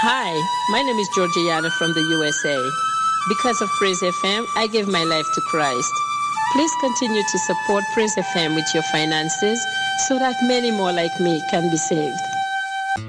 Hi, my name is Georgiana from the USA. Because of Praise FM, I gave my life to Christ. Please continue to support Praise FM with your finances so that many more like me can be saved.